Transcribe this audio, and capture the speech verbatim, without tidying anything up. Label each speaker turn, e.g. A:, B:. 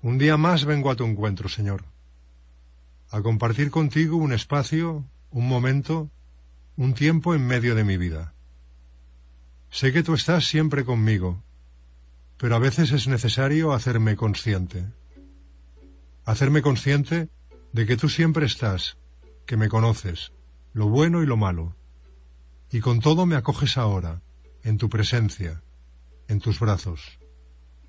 A: Un día más vengo a tu encuentro, Señor, a compartir contigo un espacio, un momento, un tiempo en medio de mi vida. Sé que tú estás siempre conmigo, pero a veces es necesario hacerme consciente. Hacerme consciente de que tú siempre estás, que me conoces, lo bueno y lo malo, y con todo me acoges ahora, en tu presencia, en tus brazos.